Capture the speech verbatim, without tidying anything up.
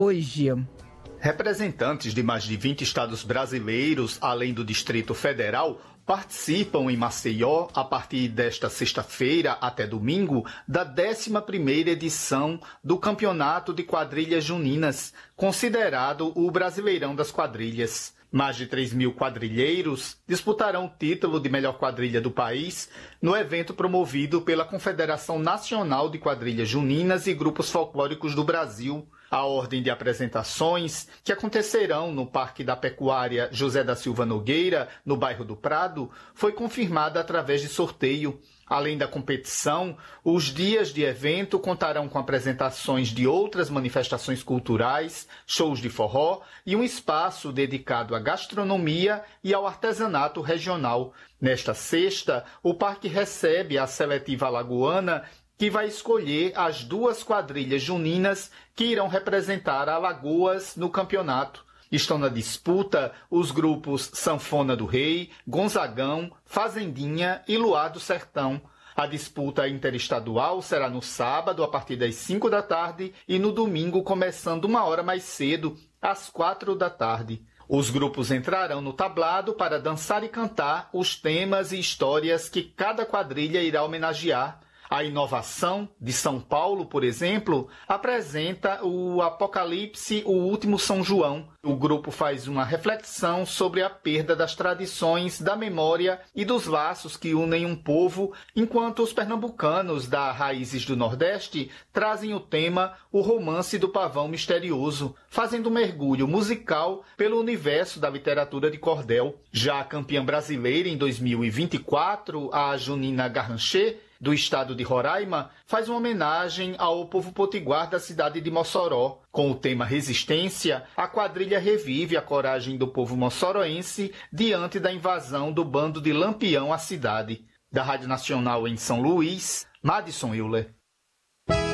hoje. Representantes de mais de vinte estados brasileiros, além do Distrito Federal, participam em Maceió, a partir desta sexta-feira até domingo, da décima primeira edição do Campeonato de Quadrilhas Juninas, considerado o Brasileirão das Quadrilhas. Mais de três mil quadrilheiros disputarão o título de melhor quadrilha do país no evento promovido pela Confederação Nacional de Quadrilhas Juninas e Grupos Folclóricos do Brasil. A ordem de apresentações, que acontecerão no Parque da Pecuária José da Silva Nogueira, no bairro do Prado, foi confirmada através de sorteio. Além da competição, os dias de evento contarão com apresentações de outras manifestações culturais, shows de forró e um espaço dedicado à gastronomia e ao artesanato regional. Nesta sexta, o parque recebe a seletiva alagoana, que vai escolher as duas quadrilhas juninas que irão representar Alagoas no campeonato. Estão na disputa os grupos Sanfona do Rei, Gonzagão, Fazendinha e Luar do Sertão. A disputa interestadual será no sábado, a partir das cinco da tarde, e no domingo, começando uma hora mais cedo, às quatro da tarde. Os grupos entrarão no tablado para dançar e cantar os temas e histórias que cada quadrilha irá homenagear. A Inovação de São Paulo, por exemplo, apresenta o Apocalipse, o Último São João. O grupo faz uma reflexão sobre a perda das tradições, da memória e dos laços que unem um povo, enquanto os pernambucanos da Raízes do Nordeste trazem o tema O Romance do Pavão Misterioso, fazendo um mergulho musical pelo universo da literatura de cordel. Já a campeã brasileira em dois mil e vinte e quatro, a Junina Garranché, do estado de Roraima, faz uma homenagem ao povo potiguar da cidade de Mossoró. Com o tema Resistência, a quadrilha revive a coragem do povo mossoroense diante da invasão do bando de Lampião à cidade. Da Rádio Nacional em São Luís, Madison Euler.